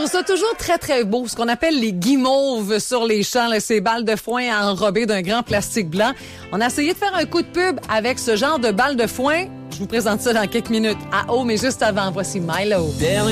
ça toujours très, très beau, ce qu'on appelle les guimauves sur les champs, là, ces balles de foin enrobées d'un grand plastique blanc. On a essayé de faire un coup de pub avec ce genre de balles de foin. Je vous présente ça dans quelques minutes. Ah oh, mais juste avant, voici Milo.